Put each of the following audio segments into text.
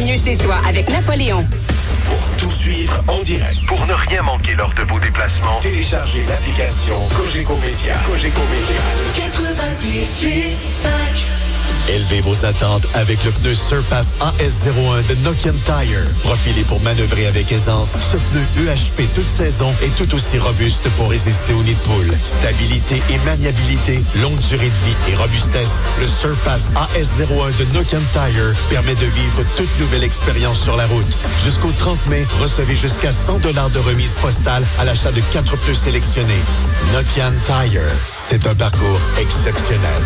mieux chez soi avec Napoléon. Pour tout suivre en direct, pour ne rien manquer lors de vos déplacements, téléchargez l'application Cogeco Média. Cogeco Média. 98.5. Élevez vos attentes avec le pneu Surpass AS01 de Nokian Tire. Profilé pour manœuvrer avec aisance, ce pneu UHP toute saison est tout aussi robuste pour résister aux nids de poule. Stabilité et maniabilité, longue durée de vie et robustesse, le Surpass AS01 de Nokian Tire permet de vivre toute nouvelle expérience sur la route. Jusqu'au 30 mai, recevez jusqu'à 100 $ de remise postale à l'achat de 4 pneus sélectionnés. Nokian Tire, c'est un parcours exceptionnel.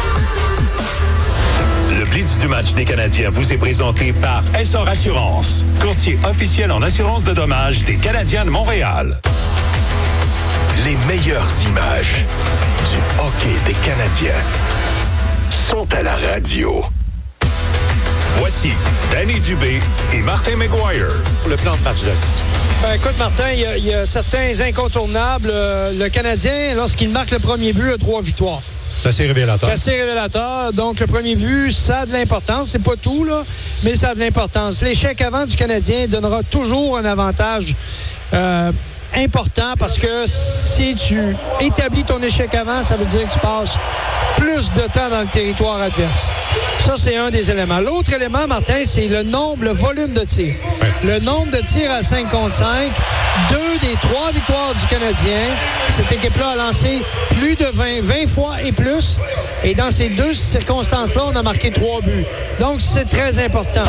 Le Blitz du match des Canadiens vous est présenté par Essor Assurance, courtier officiel en assurance de dommages des Canadiens de Montréal. Les meilleures images du hockey des Canadiens sont à la radio. Voici Danny Dubé et Martin McGuire. Le plan de match de écoute, Martin, il y a certains incontournables. Le Canadien, lorsqu'il marque le premier but, a 3 victoires. C'est assez révélateur. C'est assez révélateur. Donc, le premier but, ça a de l'importance. C'est pas tout, là, mais ça a de l'importance. L'échec avant du Canadien donnera toujours un avantage important parce que si tu établis ton échec avant, ça veut dire que tu passes plus de temps dans le territoire adverse. Ça, c'est un des éléments. L'autre élément, Martin, c'est le volume de tirs. Ouais. Le nombre de tirs à 5 contre 5. 2 des 3 victoires du Canadien. Cette équipe-là a lancé plus de 20 fois et plus. Et dans ces 2 circonstances-là, on a marqué 3 buts. Donc, c'est très important.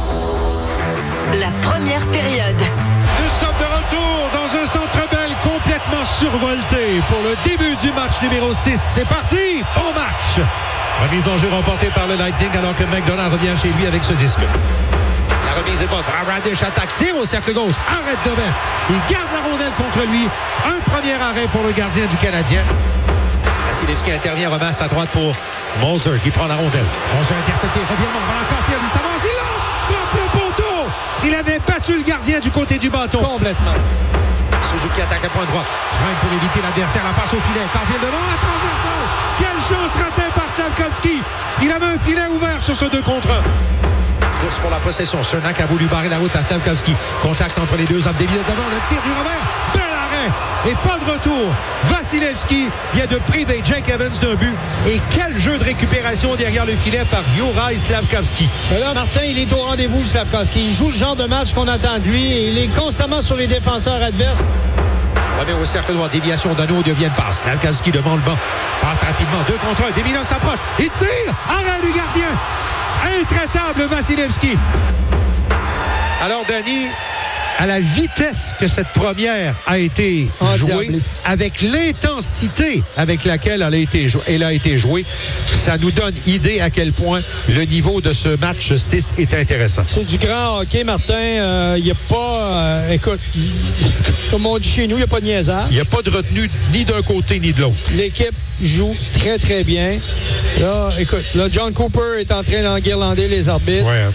La première période. Nous sommes de retour dans un Centre Bell complètement survolté pour le début du match numéro 6. C'est parti! Bon match! Remise en jeu remportée par le Lightning alors que McDonald revient chez lui avec ce disque. La remise est bonne. Radish attaque, tire au cercle gauche. Arrête de bain. Il garde la rondelle contre lui. Un premier arrêt pour le gardien du Canadien. Vasilevski intervient, ramasse à droite pour Moser qui prend la rondelle. Moser intercepté, revirement, va encore faire, il s'avance, il lance, frappe le poteau. Il avait battu le gardien du côté du bâton. Complètement. Suzuki attaque à point droit. Freine pour éviter l'adversaire, la passe au filet. Carville devant, la transversale. Quelle chance ratée par Slavkovski. Il avait un filet ouvert sur ce 2 contre 1. Course pour la possession. Cernak a voulu barrer la route à Slavkovski. Contact entre les deux hommes. Des devant, le tir du revers. Bel arrêt. Et pas de retour. Vasilevski vient de priver Jake Evans d'un but. Et quel jeu de récupération derrière le filet par Juraj Slavkovski. Mais là, Martin, il est au rendez-vous, Slavkovski. Il joue le genre de match qu'on attend de lui. Et il est constamment sur les défenseurs adverses. Revient au cercle droit, déviation d'anneau, devient passe. Slavkovski devant le banc. Passe rapidement, 2 contre 1. Desmilov s'approche. Il tire. Arrêt du gardien. Intraitable Vasilevski. Alors, Danny, à la vitesse que cette première a été jouée, avec l'intensité avec laquelle elle a été jouée, ça nous donne idée à quel point le niveau de ce match 6 est intéressant. C'est du grand hockey, Martin. Il n'y a pas... écoute, comme on dit chez nous, il n'y a pas de niaisage. Il n'y a pas de retenue ni d'un côté ni de l'autre. L'équipe joue très, très bien. Là, écoute, là, John Cooper est en train d'enguirlander les arbitres. Ouais.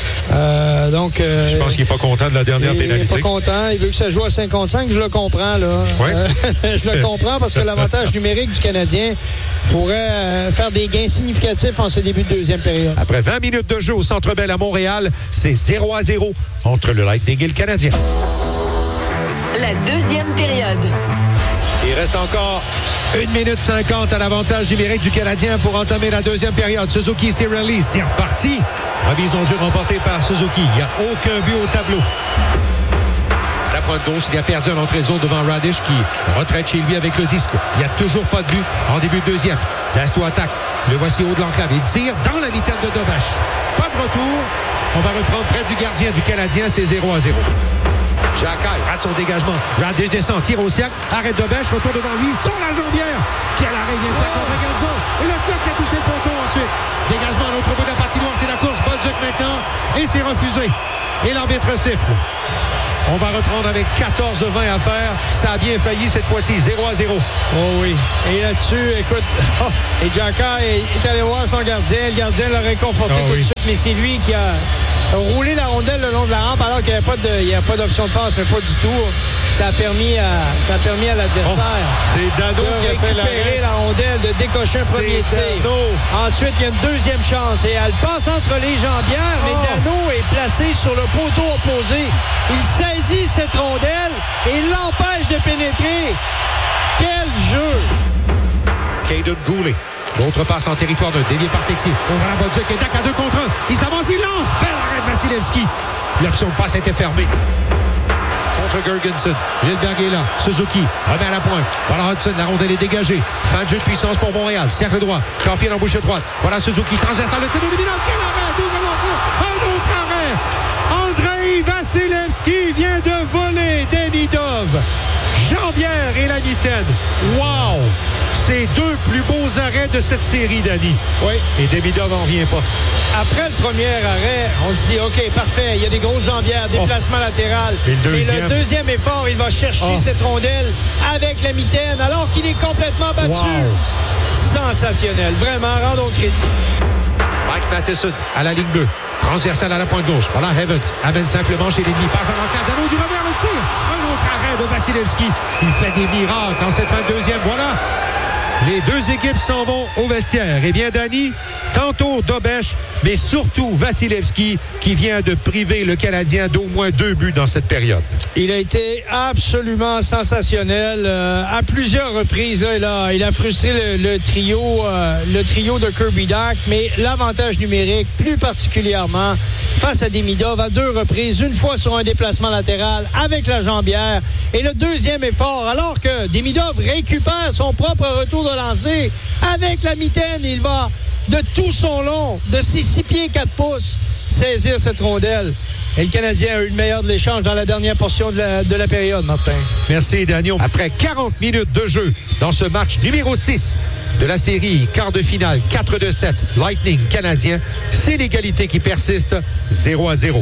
Je pense qu'il n'est pas content de la dernière pénalité. Il n'est pas content. Il veut que ça joue à 55. Je le comprends, là. Ouais. Je le comprends parce que l'avantage numérique du Canadien pourrait faire des gains significatifs en ce début de deuxième période. Après 20 minutes de jeu au Centre Bell à Montréal, c'est 0-0 entre le Lightning et le Canadien. La deuxième période. Il reste encore 1 minute 50 à l'avantage numérique du Canadien pour entamer la deuxième période. Suzuki, c'est release. C'est reparti. Remise en jeu remportée par Suzuki. Il n'y a aucun but au tableau. La pointe gauche, il a perdu un entrée de zone devant Radish qui retraite chez lui avec le disque. Il n'y a toujours pas de but en début de deuxième. Dasto attaque. Le voici haut de l'enclave. Il tire dans la mitaine de Dobash. Pas de retour. On va reprendre près du gardien du Canadien. C'est 0-0. Jacquet rate son dégagement. Radish descend, tire au cercle. Arrête de bêche, retour devant lui sur la jambière. Quel arrêt vient de faire contre Galzo. Et le tir qui a touché le poteau ensuite. Dégagement à l'autre bout de la patinoire, c'est la course. Bolduc maintenant. Et c'est refusé. Et l'arbitre siffle. On va reprendre avec 14-20 à faire. Ça a bien failli cette fois-ci. 0-0. Oh oui. Et là-dessus, écoute, et Jacquet est allé voir son gardien. Le gardien l'a réconforté tout de suite. Mais c'est lui qui a roulé la rondelle rondelle le long de la rampe alors qu'il n'y avait pas d'option de passe, mais pas du tout. Ça a permis à l'adversaire c'est Dano de qui a fait récupérer la rondelle, de décocher un premier tir. Ensuite, il y a une deuxième chance et elle passe entre les jambières, mais Dano est placé sur le poteau opposé. Il saisit cette rondelle et l'empêche de pénétrer. Quel jeu! Caden Goulet. L'autre passe en territoire neutre, dévié par Texier. On va la Bolduc et Dak à 2 contre 1. Il s'avance, il lance. Belle arrêt de Vasilevski. L'option de passe était fermée. Contre Gergensen. Lindbergh est là. Suzuki remet à la pointe. Voilà Hudson, la rondelle est dégagée. Fin de jeu de puissance pour Montréal. Cercle droit. Caulfield en bouche droite. Voilà Suzuki. Transversal, le tir de Léminard. Quel arrêt! 12 lancers. Un autre arrêt. Andrei Vasilevski vient de voler Demidov. Jambière et la mitaine. Wow! C'est 2 plus beaux arrêts de cette série, Danny. Oui. Et Demidov n'en vient pas. Après le premier arrêt, on se dit, OK, parfait, il y a des grosses jambières, déplacement latéral. Et le deuxième effort, il va chercher cette rondelle avec la mitaine alors qu'il est complètement battu. Wow. Sensationnel. Vraiment, rendons crédit. Mike Matheson à la ligne bleue. Transversal à la pointe gauche. Voilà Evans. Amène simplement chez l'ennemi. Passe en enclave. Dano du revers, le tir. Un autre arrêt de Vasilevski. Il fait des miracles en cette fin de deuxième. Voilà. Les deux équipes s'en vont au vestiaire. Eh bien, Danny, tantôt Dobeš, mais surtout Vasilevski, qui vient de priver le Canadien d'au moins 2 buts dans cette période. Il a été absolument sensationnel. À plusieurs reprises, là, il a frustré le trio de Kirby Dach, mais l'avantage numérique, plus particulièrement face à Demidov, à 2 reprises, une fois sur un déplacement latéral avec la jambière, et le deuxième effort, alors que Demidov récupère son propre retour de lancer avec la mitaine, il va de tout son long, de ses 6 pieds 4 pouces, saisir cette rondelle. Et le Canadien a eu le meilleur de l'échange dans la dernière portion de la période, Martin. Merci, Daniel. Après 40 minutes de jeu dans ce match numéro 6 de la série, quart de finale, 4-7, Lightning canadien, c'est l'égalité qui persiste, 0-0.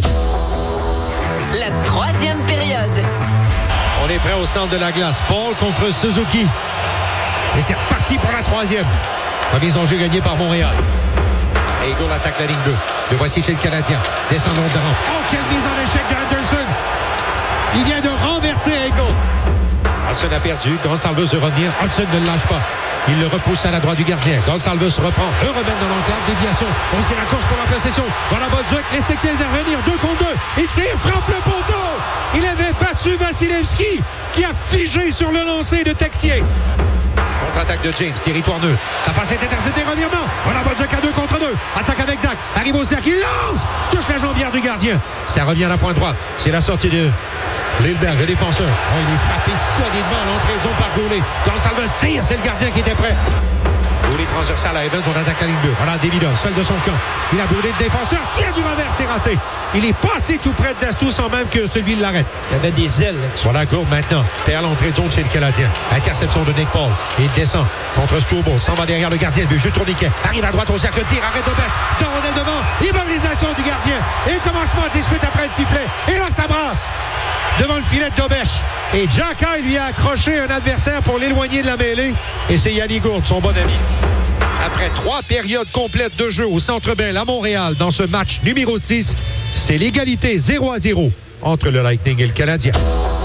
La 3e période. On est prêt au centre de la glace. Paul contre Suzuki. Et c'est reparti pour la 3e. Remise en jeu gagnée par Montréal. Et Eagle attaque la ligne bleue. Le voici chez le Canadien. Descendons de rang. Oh, quelle mise en échec d'Anderson. Il vient de renverser Eagle. Hudson a perdu. Gonsalves veut revenir. Hudson ne le lâche pas. Il le repousse à la droite du gardien. Gonsalves reprend. Veut remettre dans l'enclave. Déviation. On tire la course pour la possession. Dans la Bolduc. Les Texiers intervenir. 2 contre 2. Il tire. Frappe le poteau. Il avait battu Vasilevski qui a figé sur le lancer de Texier. Contre-attaque de James, territoire neutre. Ça passe est intercepté, revirement. Voilà Bolduc à 2 contre 2. Attaque avec Dach. Arrive au cercle, il lance. Touche la jambière du gardien. Ça revient à la pointe droite. C'est la sortie de Lindbergh, le défenseur. Oh, il est frappé solidement à l'entrée de zone par Goulet. Gonsalves tire, c'est le gardien qui était prêt. Goulet transversal à Evans, on attaque la ligne bleue. Voilà Demidov, seul de son camp. Il a brûlé le défenseur, tire du revers, c'est raté. Il est passé tout près de Dastou sans même que celui l'arrête. Il avait des ailes là-dessus. Voilà Gourde maintenant. Perd l'entrée de zone chez le Canadien. Interception de Nick Paul. Il descend contre Struble. S'en va derrière le gardien. Le jeu tourniquet. Arrive à droite au cercle. Tire. Arrête Dobeš. Dorondel devant. Immobilisation du gardien. Et commencement de dispute après le sifflet. Et là, ça brasse. Devant le filet de Dobeš. Et Xhekaj lui a accroché un adversaire pour l'éloigner de la mêlée. Et c'est Yannick Gourde, son bon ami. Après 3 périodes complètes de jeu au Centre Bell à Montréal dans ce match numéro 6, c'est l'égalité 0-0 entre le Lightning et le Canadien.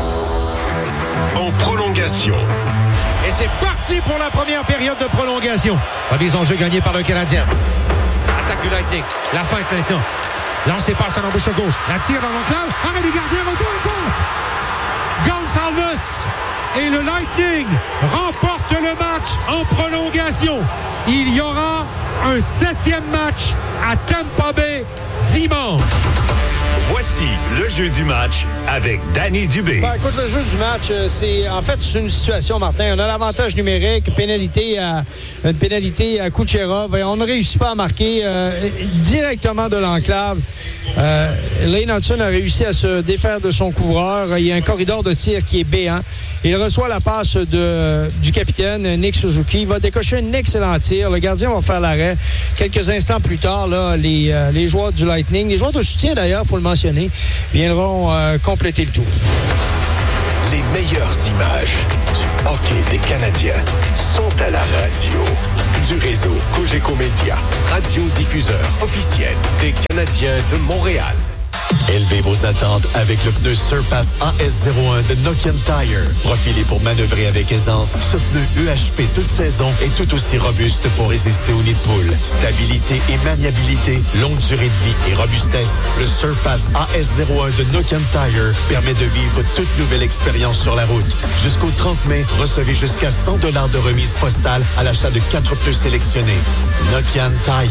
En prolongation. Et c'est parti pour la première période de prolongation. Remise en jeu gagnée par le Canadien. Attaque du Lightning. La feinte maintenant. Lancé passe à l'embouche gauche. La tire dans l'enclave. Arrêt du gardien. Retour à compte. Gonsalves et le Lightning remportent le match en prolongation. Il y aura un 7e match à Tampa Bay dimanche. Voici le jeu du match avec Danny Dubé. Ben, écoute, le jeu du match, c'est une situation, Martin. On a l'avantage numérique, une pénalité à Kucherov. Et on ne réussit pas à marquer directement de l'enclave. Lane Hudson a réussi à se défaire de son couvreur. Il y a un corridor de tir qui est béant. Il reçoit la passe du capitaine Nick Suzuki. Il va décocher un excellent tir. Le gardien va faire l'arrêt. Quelques instants plus tard, là, les joueurs du Lightning, les joueurs de soutien d'ailleurs, il faut le mentionner, viendront compléter le tour. Les meilleures images du hockey des Canadiens sont à la radio. Du réseau Cogeco Média, radiodiffuseur officiel des Canadiens de Montréal. Élevez vos attentes avec le pneu Surpass AS01 de Nokian Tire. Profilé pour manœuvrer avec aisance, ce pneu UHP toute saison est tout aussi robuste pour résister aux nids de poule. Stabilité et maniabilité, longue durée de vie et robustesse, le Surpass AS01 de Nokian Tire permet de vivre toute nouvelle expérience sur la route. Jusqu'au 30 mai, recevez jusqu'à $100 de remise postale à l'achat de 4 pneus sélectionnés. Nokian Tire.